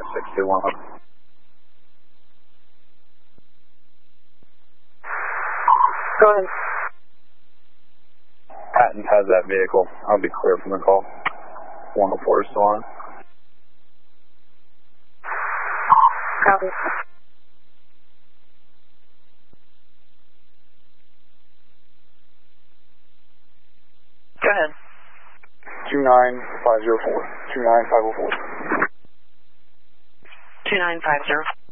5621. Go ahead. Patton has that vehicle. I'll be clear from the call. 104 is still on. Copy. Go ahead. 29504. 29504. 2950.